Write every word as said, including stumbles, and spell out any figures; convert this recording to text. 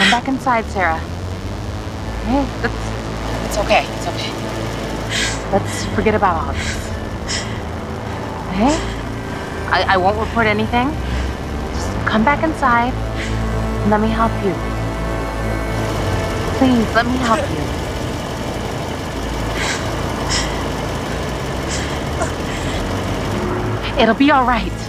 Come back inside, Sarah. Okay, that's... It's okay, it's okay. Let's forget about all this. Okay? I, I won't report anything. Just come back inside and let me help you. Please, let me help you. It'll be all right.